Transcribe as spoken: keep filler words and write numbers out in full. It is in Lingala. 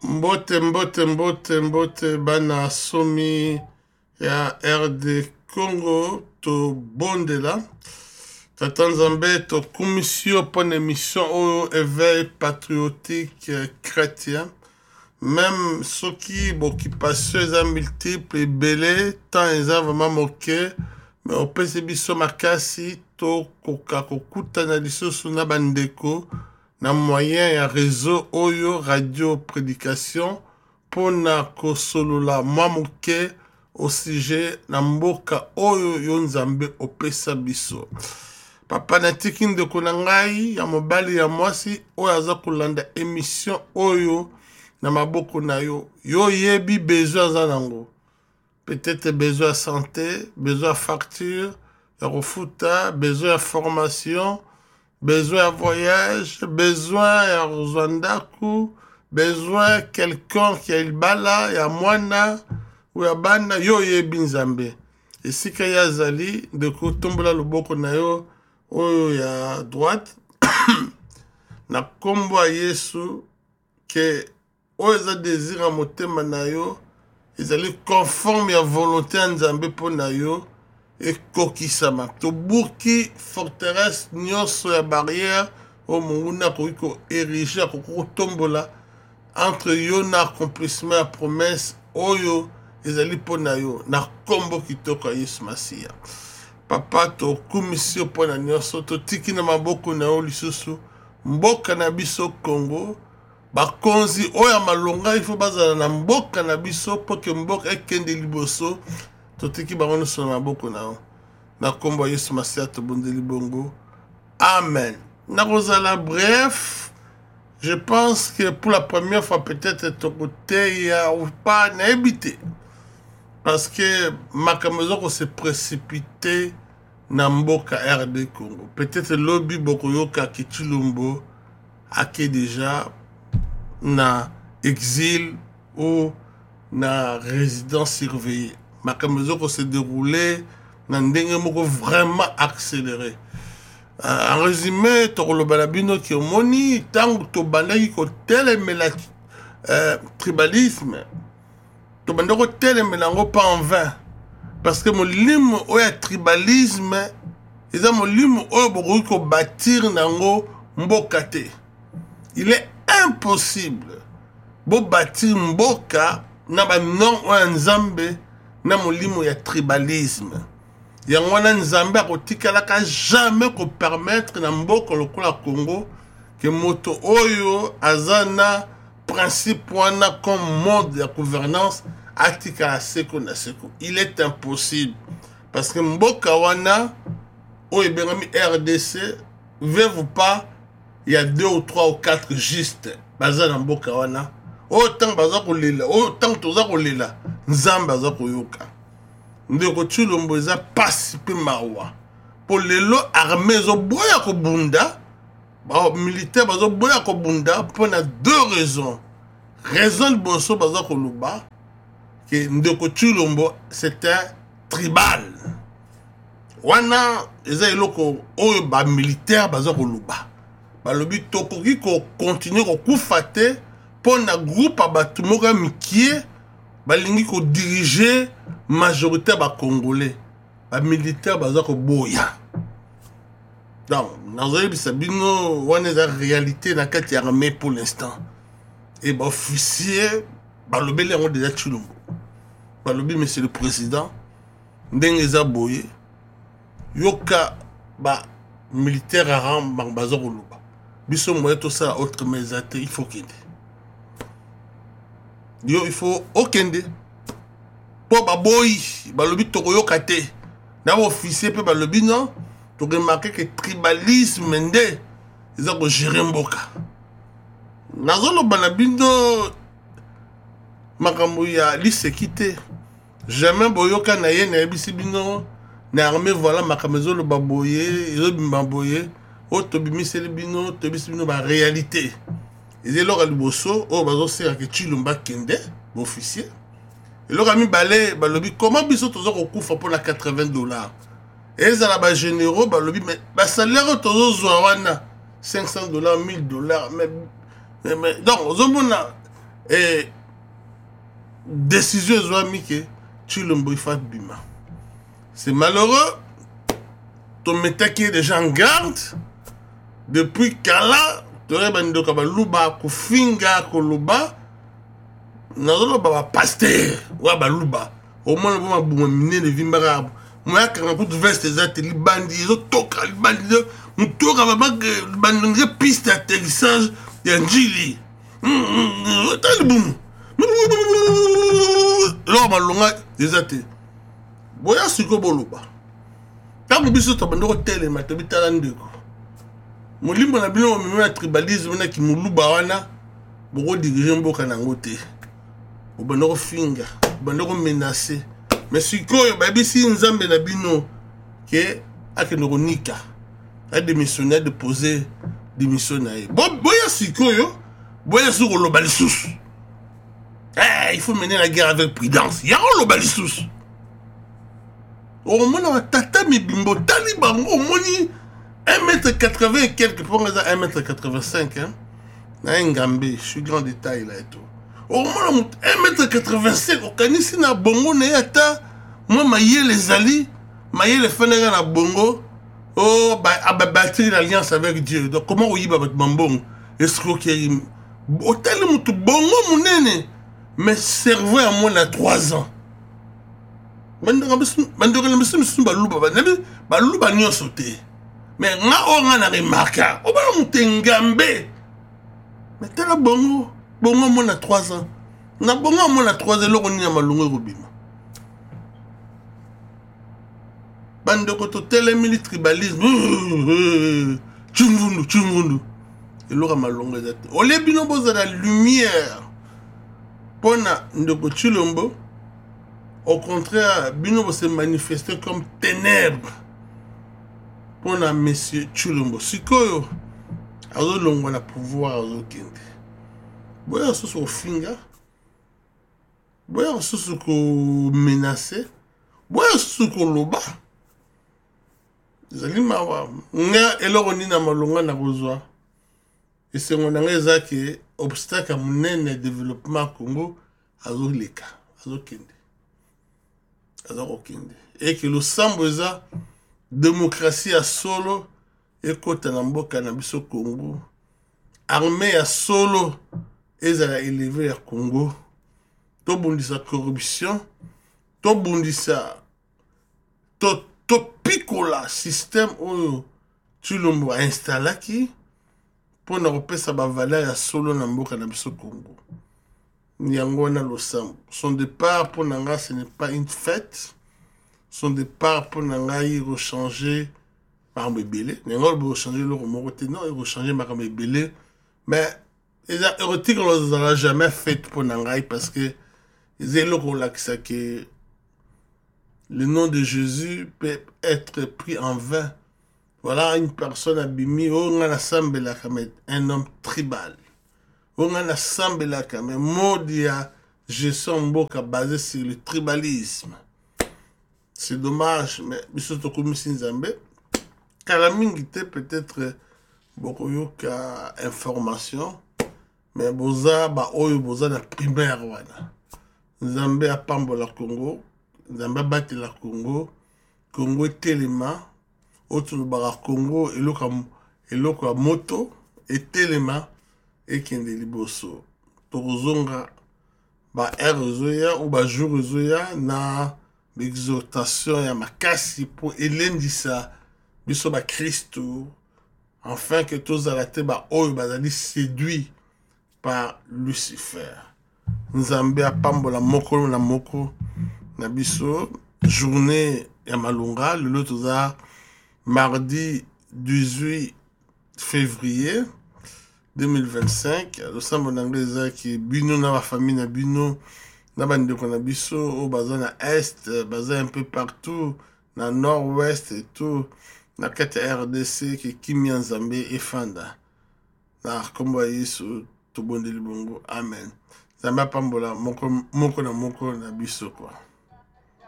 Mbote mbote mbote mbote bana somi ya R D Congo to bondela Tata Nzambe to commission pour une émission au éveil patriotique chrétien même ceux qui bon qui passent les multiples et belé tant ils ont vraiment moqué mais au P C biso makasi to koka kokuta na lisusu na bandeko na moyen ya réseau oyo radio prédication pona kosolola mamuke au sujet na mboka oyo yo Nzambe opesa biso papa na tiki ndeko na ngai ya mobali ya mwasi oyo aza kolanda émission oyo na maboko na yo yo yebi besoin za nango peut-être besoin de santé besoin de facture ya kofuta besoin de formation besoin de voyage, besoin de Rwanda, besoin de quelqu'un qui a le bala, ya mwana, ou ya bana, yo ye binzambe. Et si kaya zali, de ko tombola loboko na yo, oyo ya droite, na kombo a Yesu, que oyo za désir a motema na yo, ezali conforme ya volonté ya Nzambe po na yo, et kokisama to buki forteresse nyonso ya barrière o munguna ko ériger ko tombola entre yo na accomplissement ya promesse oyo ezali pona yo na kombo kitoko ya Yesu Masia papa to commission pona nyonso to tiki na maboko na yo lisusu mboka na biso Congo bakonzi oyo malonga ifo bazala na mboka na biso po ke mboka ekende liboso totiki bango so na maboko na yo na kombo Yesu Masia to bondeli bongo amen na kozala bref je pense que pour la première fois peut-être ton côté ya ou pas na habité parce que makambo ko se précipiter na mboka R D Congo peut-être lobby boko yoka kitulumbo ake déjà na exil ou na résidence surveillée makambo ko se dérouler na ndenge moko vraiment accéléré euh, en résumé to lo balabino ki omoni tango to bandaki ko telemela euh, tribalisme to bandako telemela ngo pas en vain parce que molimo oya tribalisme eza molimo oyo boko ko bâtir nango mboka te il est impossible bo bâtir mboka na ba non oya Nzambe na molimo ya tribalisme yango wana Nzambe akotikalaka jamais ko permettre na mboka lokola Congo que moto oyo azana principe wana comme mode de gouvernance atikala seko na seko il est impossible parce que mboka wana oyo bengami R D C veut ou pas il y a deux ou trois ou quatre juste bazana mboka wana autant baza kolela autant toza kolela Nzambe aza koyoka ndeko Tshilombo eza pasi pe mawa po lelo armée zo boya ko bunda ba militaire bazo boya ko bunda pour na deux raisons raison de boso baza ko luba que ndeko Tshilombo c'était tribal wana eza eloko oyo ba militaire baza ko luba ba lobi tokoki ko continuer ko kufate pour na groupe abatu moka mikie balingi ko diriger majorité ba congolais ba militaire baza ko boya donc nazoyi bisabino wana za réalité na kati ya armée pour l'instant et ba officier ba lobele ngo déjà Tshilombo ba lobi monsieur le président ndenge za boye yoka ba militaire aram ba baza ko luba biso moye to ça autre mais il faut qu'il yo il faut okende po baboyi balobi tokoyoka te na officier pe balobi non to remarquer que tribalisme nde eza ko gérer mboka nazoloba na bino makambo ya lisekite jamais boyoka na ye na yebisi bino na armée voilà makambo ezoloba boye ezobima boye o tobimiseli bino tobisi bino ba réalité ezelo liboso o bazosera ke Tshilombo kende officier eloko ami balé balobi comment biso tozo ko kufa pour la quatre-vingts dollars et ezala ba généraux balobi mais ba salaire tozo zwa wana cinq cents dollars mille dollars mais mais donc ozomona et décision ezwami ke Tshilombo ifa bima. C'est malheureux. Ton metaki déjà en garde depuis kala tore bandoka baluba kufinga koluba nazoloba ba pasteur wa baluba au moins ba buma minene vimbara moi quand pour veste ezate libandi zo toka libandi mutoka ba bandi piste d'atterrissage ya njili talibum lo malonga ezate boya siko boluba tango biso to bandoko telema to bitala ndeko molimbo na bino mo na tribalisme na ki muluba wana boko diriger mboka nango te obandoko finga bandoko menacer mais sikoyo ba bisi nzambe na bino ke akendoko nika a démissionner de poser démission na ye bo boya sikoyo boya siko lo balisusu eh il faut mener la guerre avec prudence ya lo balisusu au moins tata mibimbo tali bango au moins un mètre quatre-vingts et quelques pour un mètre quatre-vingt-cinq hein na ngambe je suis grand détail là et tout au moins un mètre quatre-vingt-cinq au kanisi na bongo na yata moi maye les ali maye les fenega na bongo oh bah ababatri l'alliance avec Dieu donc comment oui ba bambong escroquerie au tel mutu bongo munene mais cerveau à moins à trois ans bandoko bandoko na biso biso baluba banabi baluba nyonso te mais nga o nga na remarka o ba mutengambe mais tala bongo bongo mo na trois ans na bongo mo na trois ans loko ni na malungu robima bandoko to tele mili tribalisme chungundu chungundu eloko malungu ezate ole bino boza la lumière pona ndoko Tshilombo. Au contraire, Bino se manifester comme ténèbres pour la monsieur Tshilombo. Sikoyo, azo longo na pouvoir azo kende. Boya soso au finga, boya soso ko menacer, boya soso ko loba. Zali mawa, nga eloko ni na malonga na kozwa. Et c'est mon angeza que obstacle à mon développement Congo azo leka, azo kende. Et que le samboza démocratie à solo et kota na mboka na biso Congo armée à solo ezala élevé à Congo to bundisa corruption to bundisa to to pikola système oyo Tshilombo a installaki pour na repesa ba valeur ya solo na mboka na biso Congo. Nyangona Losambo. Son départ pour Nanga, ce n'est pas une fête. Son départ pour Nanga, il va changer par Mébélé. Nanga, il va changer le Romoroté. Non, il va changer par Mébélé. Mais, les érotiques, on ne l'a jamais fait pour Nanga parce que les éloquents que le nom de Jésus peut être pris en vain. Voilà une personne abîmée. On a un homme tribal. On a assemblé la caméra, modia, gestion mboka basé sur le tribalisme. C'est dommage, mais biso comme Sinzambe, Kalamingi peut-être beaucoup yoka information, mais boza ba oyo boza na primaire wana. Nzambe a pambo la Congo, Nzambe bati la Congo, Congo telema, autre bara Congo eloka eloka moto et telema. Et kende liboso tozonga ba erozoya ou ba jurozoya na l'exhortation ya makasi pour elendisa biso ba Christo afin que tous arrêtés ba oyo bazali séduit par Lucifer. Nzambe apambola moko na moko na biso journée ya malunga le lotoza mardi dix-huit février deux mille vingt-cinq, le sambo n'anglais qui bino na ma famille na bino na bande ko na biso au bazin na est, bazin un peu partout na nord-ouest et tout na kati R D C qui kimi Nzambe et fanda na kombo Yesu to bondeli bongo amen. Nzambe pambola moko moko na moko na biso quoi.